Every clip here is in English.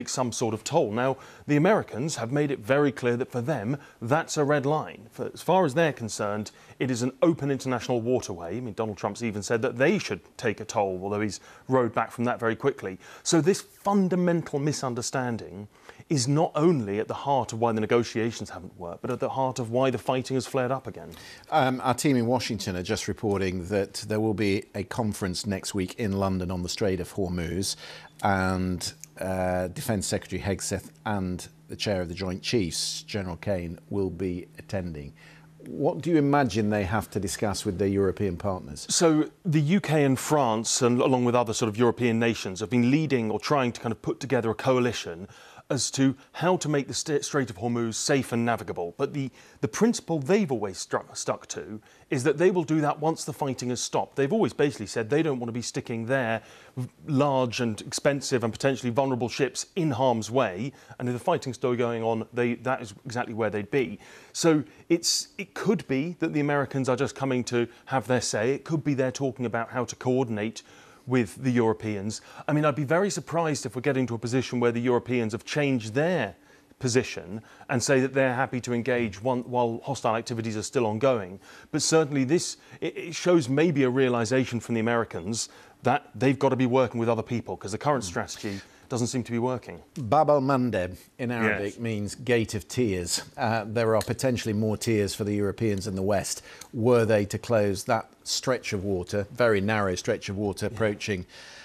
some sort of toll. Now, the Americans have made it very clear that for them, that's a red line. As far as they're concerned, it is an open international waterway. I mean, Donald Trump's even said that they should take a toll, although he's rode back from that very quickly. So this fundamental misunderstanding is not only at the heart of why the negotiations haven't worked, but at the heart of why the fighting has flared up again. Our team in Washington are just reporting that there will be a conference next week in London on the Strait of Hormuz, and Defence Secretary Hegseth and the Chair of the Joint Chiefs, General Kane, will be attending. What do you imagine they have to discuss with their European partners? So the UK and France, and along with other sort of European nations, have been leading or trying to kind of put together a coalition as to how to make the Strait of Hormuz safe and navigable. But the principle they've always stuck to is that they will do that once the fighting has stopped. They've always basically said they don't want to be sticking their large and expensive and potentially vulnerable ships in harm's way. And if the fighting's still going on, that is exactly where they'd be. So it could be that the Americans are just coming to have their say. It could be they're talking about how to coordinate with the Europeans. I mean, I'd be very surprised if we're getting to a position where the Europeans have changed their position and say that they're happy to engage while hostile activities are still ongoing. But certainly it shows maybe a realisation from the Americans that they've got to be working with other people, because the current strategy doesn't seem to be working. Bab al-Mandeb in Arabic Yes. means gate of tears. There are potentially more tears for the Europeans in the West were they to close that stretch of water, very narrow stretch of water approaching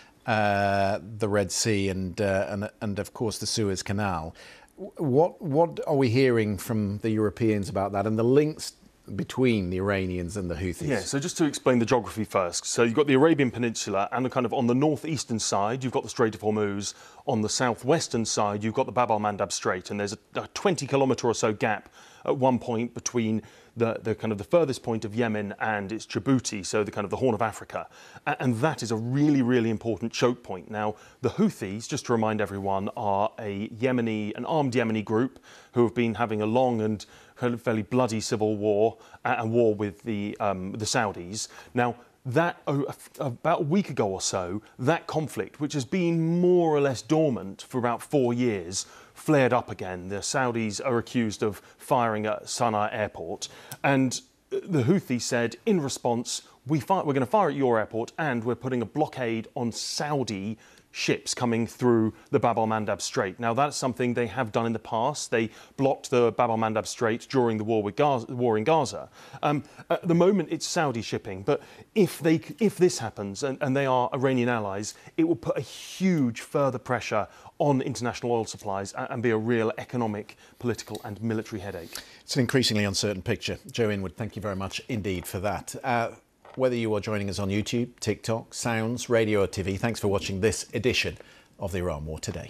the Red Sea and of course the Suez Canal. What are we hearing from the Europeans about that and the links between the Iranians and the Houthis? Yeah, so just to explain the geography first. So you've got the Arabian Peninsula, and kind of on the northeastern side, you've got the Strait of Hormuz. On the southwestern side, you've got the Bab al-Mandab Strait, and there's a 20-kilometre or so gap at one point between the kind of the furthest point of Yemen and its Djibouti, so the kind of the Horn of Africa. And that is a really, really important choke point. Now, the Houthis, just to remind everyone, are an armed Yemeni group who have been having a long and kind of fairly bloody civil war and war with the Saudis. Now, that about a week ago or so, that conflict, which has been more or less dormant for about 4 years, flared up again. The Saudis are accused of firing at Sana'a airport, and the Houthis said, in response, we're going to fire at your airport, and we're putting a blockade on Saudi ships coming through the Bab al-Mandab Strait. Now, that's something they have done in the past. They blocked the Bab al-Mandab Strait during the war in Gaza. At the moment, it's Saudi shipping. But if this happens, and they are Iranian allies, it will put a huge further pressure on international oil supplies and be a real economic, political and military headache. It's an increasingly uncertain picture. Joe Inwood, thank you very much indeed for that. Whether you are joining us on YouTube, TikTok, Sounds, radio or TV, thanks for watching this edition of the Iran War Today.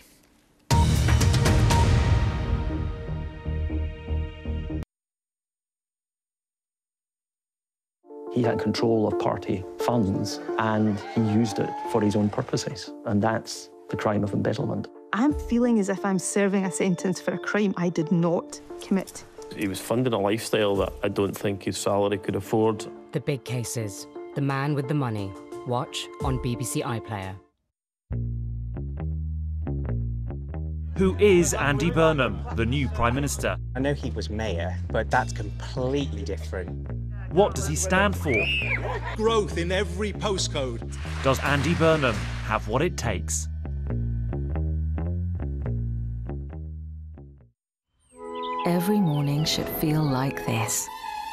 He had control of party funds and he used it for his own purposes. And that's the crime of embezzlement. I'm feeling as if I'm serving a sentence for a crime I did not commit. He was funding a lifestyle that I don't think his salary could afford. The Big Cases, The Man with the Money. Watch on BBC iPlayer. Who is Andy Burnham, the new Prime Minister? I know he was mayor, but that's completely different. What does he stand for? Growth in every postcode. Does Andy Burnham have what it takes? Every morning should feel like this.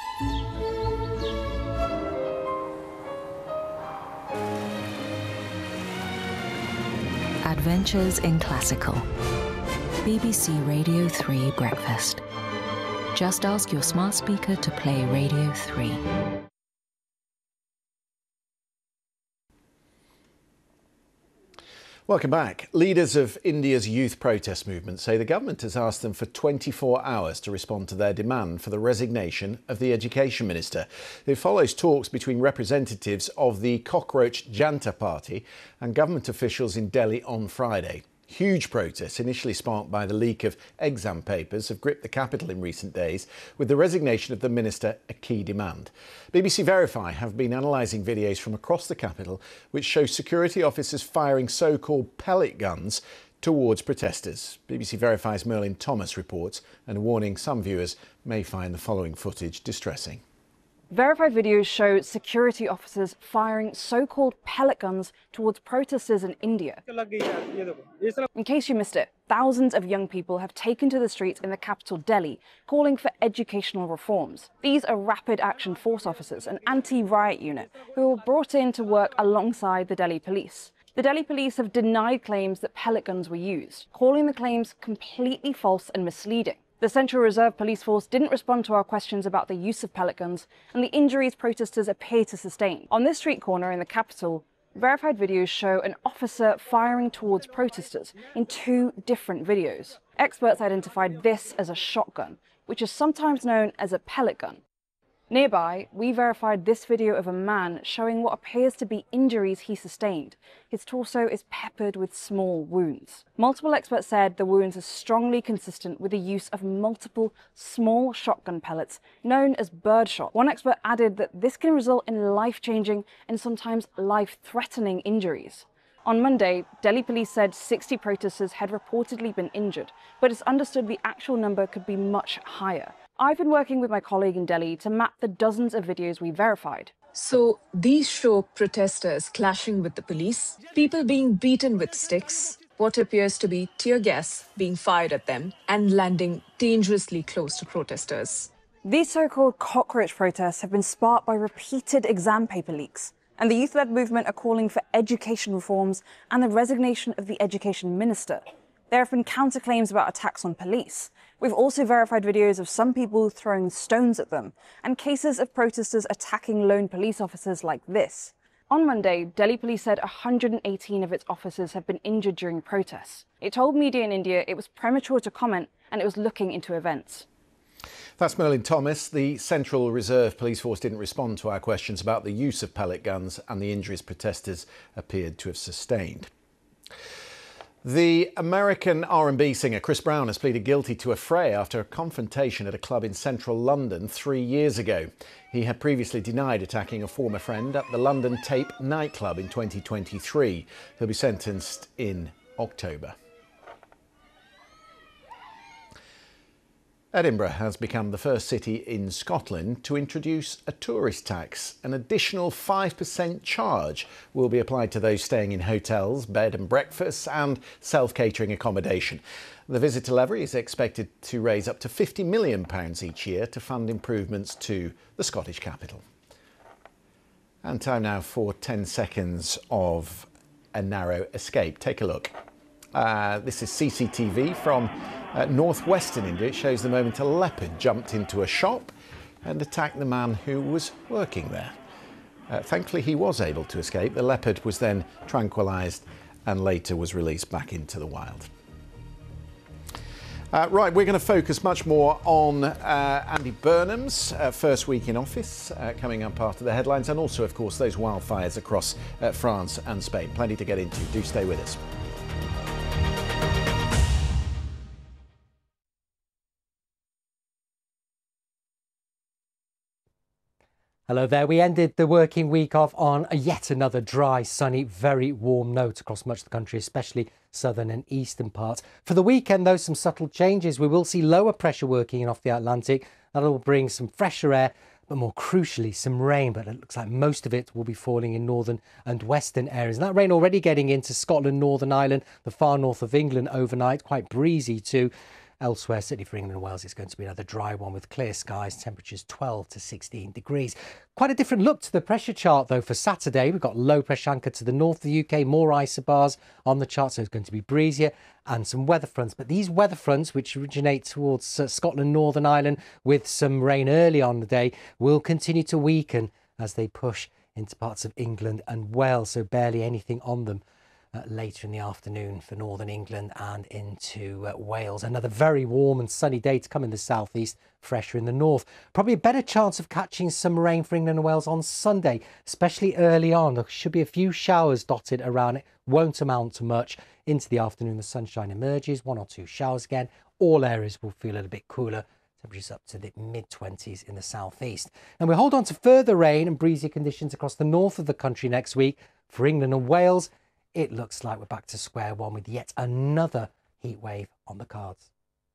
Adventures in Classical. BBC Radio 3 Breakfast. Just ask your smart speaker to play Radio 3. Welcome back. Leaders of India's youth protest movement say the government has asked them for 24 hours to respond to their demand for the resignation of the Education Minister. It follows talks between representatives of the Cockroach Janta Party and government officials in Delhi on Friday. Huge protests, initially sparked by the leak of exam papers, have gripped the capital in recent days, with the resignation of the minister a key demand. BBC Verify have been analysing videos from across the capital which show security officers firing so-called pellet guns towards protesters. BBC Verify's Merlin Thomas reports, and warning some viewers may find the following footage distressing. Verified videos show security officers firing so-called pellet guns towards protesters in India. In case you missed it, thousands of young people have taken to the streets in the capital Delhi, calling for educational reforms. These are Rapid Action Force officers, an anti-riot unit, who were brought in to work alongside the Delhi police. The Delhi police have denied claims that pellet guns were used, calling the claims completely false and misleading. The Central Reserve Police Force didn't respond to our questions about the use of pellet guns and the injuries protesters appear to sustain. On this street corner in the capital, verified videos show an officer firing towards protesters in 2 different videos. Experts identified this as a shotgun, which is sometimes known as a pellet gun. Nearby, we verified this video of a man showing what appears to be injuries he sustained. His torso is peppered with small wounds. Multiple experts said the wounds are strongly consistent with the use of multiple small shotgun pellets known as birdshot. One expert added that this can result in life-changing and sometimes life-threatening injuries. On Monday, Delhi police said 60 protesters had reportedly been injured, but it's understood the actual number could be much higher. I've been working with my colleague in Delhi to map the dozens of videos we verified. So these show protesters clashing with the police, people being beaten with sticks, what appears to be tear gas being fired at them, and landing dangerously close to protesters. These so-called cockroach protests have been sparked by repeated exam paper leaks, and the youth-led movement are calling for education reforms and the resignation of the education minister. There have been counterclaims about attacks on police. We've also verified videos of some people throwing stones at them, and cases of protesters attacking lone police officers like this. On Monday, Delhi police said 118 of its officers have been injured during protests. It told media in India it was premature to comment and it was looking into events. That's Merlin Thomas. The Central Reserve Police Force didn't respond to our questions about the use of pellet guns and the injuries protesters appeared to have sustained. The American R&B singer Chris Brown has pleaded guilty to a fray after a confrontation at a club in central London 3 years ago. He had previously denied attacking a former friend at the London Tape nightclub in 2023. He'll be sentenced in October. Edinburgh has become the first city in Scotland to introduce a tourist tax. An additional 5% charge will be applied to those staying in hotels, bed and breakfast and self-catering accommodation. The visitor levy is expected to raise up to £50 million each year to fund improvements to the Scottish capital. And time now for 10 seconds of a narrow escape. Take a look. This is CCTV from northwestern India. It shows the moment a leopard jumped into a shop and attacked the man who was working there. Thankfully, he was able to escape. The leopard was then tranquilised and later was released back into the wild. Right, we're going to focus much more on Andy Burnham's first week in office coming up after the headlines, and also, of course, those wildfires across France and Spain. Plenty to get into. Do stay with us. Hello there. We ended the working week off on yet another dry, sunny, very warm note across much of the country, especially southern and eastern parts. For the weekend, though, some subtle changes. We will see lower pressure working in off the Atlantic. That will bring some fresher air, but more crucially, some rain. But it looks like most of it will be falling in northern and western areas. And that rain already getting into Scotland, Northern Ireland, the far north of England overnight. Quite breezy too. Elsewhere, certainly for England and Wales, it's going to be another dry one with clear skies, temperatures 12 to 16 degrees. Quite a different look to the pressure chart, though, for Saturday. We've got low pressure anchor to the north of the UK, more isobars on the chart, so it's going to be breezier, and some weather fronts. But these weather fronts, which originate towards Scotland, Northern Ireland, with some rain early on the day, will continue to weaken as they push into parts of England and Wales, so barely anything on them. Later in the afternoon for northern England and into Wales. Another very warm and sunny day to come in the southeast, fresher in the north. Probably a better chance of catching some rain for England and Wales on Sunday, especially early on. There should be a few showers dotted around it, won't amount to much. Into the afternoon, the sunshine emerges, 1 or 2 showers again. All areas will feel a little bit cooler. Temperatures up to the mid-20s in the southeast. And we hold on to further rain and breezy conditions across the north of the country next week for England and Wales. it looks like we're back to square one with yet another heat wave on the cards.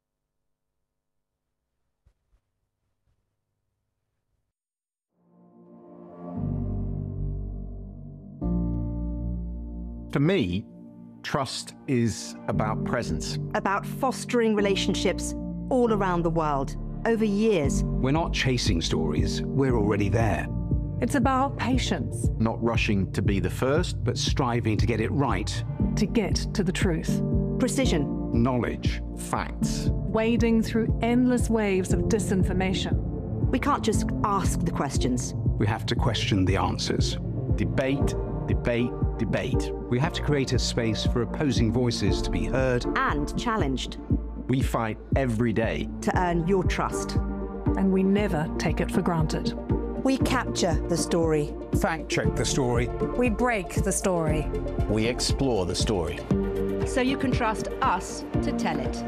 For me, trust is about presence. About fostering relationships all around the world, over years. We're not chasing stories, we're already there. It's about patience. Not rushing to be the first, but striving to get it right. To get to the truth. Precision. Knowledge. Facts. Wading through endless waves of disinformation. We can't just ask the questions. We have to question the answers. Debate, debate, debate. We have to create a space for opposing voices to be heard and challenged. We fight every day to earn your trust. And we never take it for granted. We capture the story. Fact check the story. We break the story. We explore the story. So you can trust us to tell it.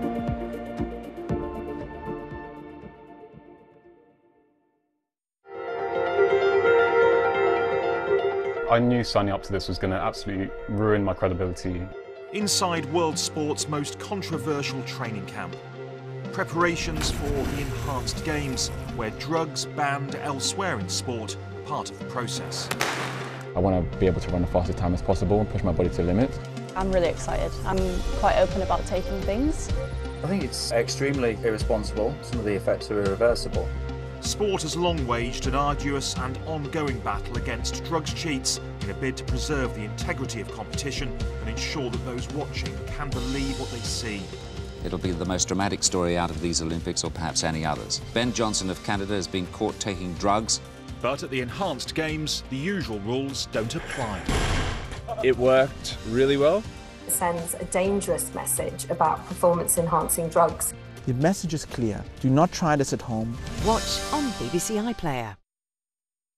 I knew signing up to this was going to absolutely ruin my credibility. Inside world sport's most controversial training camp. Preparations for the Enhanced Games, where drugs banned elsewhere in sport are part of the process. I want to be able to run the fastest time as possible and push my body to the limit. I'm really excited. I'm quite open about taking things. I think it's extremely irresponsible. Some of the effects are irreversible. Sport has long waged an arduous and ongoing battle against drugs cheats in a bid to preserve the integrity of competition and ensure that those watching can believe what they see. It'll be the most dramatic story out of these Olympics, or perhaps any others. Ben Johnson of Canada has been caught taking drugs. But at the Enhanced Games, the usual rules don't apply. It worked really well. It sends a dangerous message about performance-enhancing drugs. The message is clear. Do not try this at home. Watch on BBC iPlayer.